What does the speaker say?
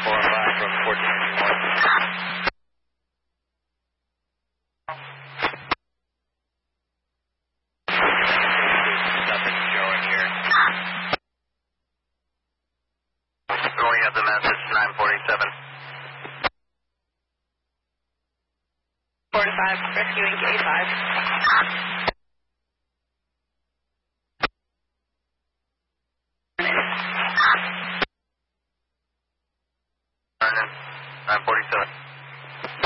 5 from 1491. Nothing showing here. Going up the message 947. 4 to 5, rescuing K5.